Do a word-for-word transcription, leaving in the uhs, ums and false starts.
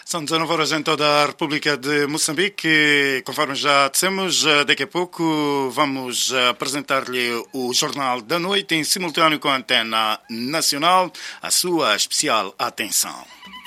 São dezanove horas em toda a República de Moçambique. Conforme já dissemos, daqui a pouco vamos apresentar-lhe o Jornal da Noite em simultâneo com a Antena Nacional. A sua especial atenção.